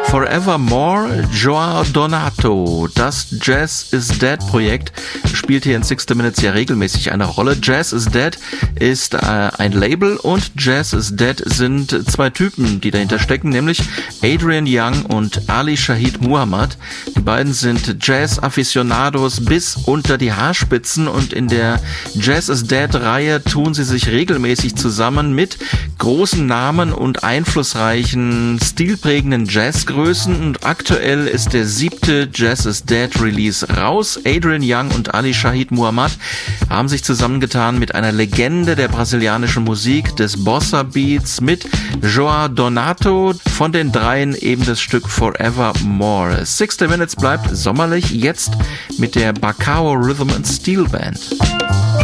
Forevermore, Joao Donato. Das Jazz is Dead Projekt spielt hier in 60 Minutes ja regelmäßig eine Rolle. Jazz is Dead ist ein Label und Jazz is Dead sind zwei Typen, die dahinter stecken, nämlich Adrian Young und Ali Shaheed Muhammad. Die beiden sind Jazz-Afficionados bis unter die Haarspitzen und in der Jazz is Dead-Reihe tun sie sich regelmäßig zusammen mit großen Namen und einflussreichen, stilprägenden Jazzgrößen und aktuell ist der 7. Jazz is Dead Release raus. Adrian Young und Ali Shaheed Muhammad haben sich zusammengetan mit einer Legende der brasilianischen Musik, des Bossa Beats, mit Joao Donato, von den dreien eben das Stück Forevermore. 60 Minutes bleibt sommerlich, jetzt mit der Bacao Rhythm and Steel Band.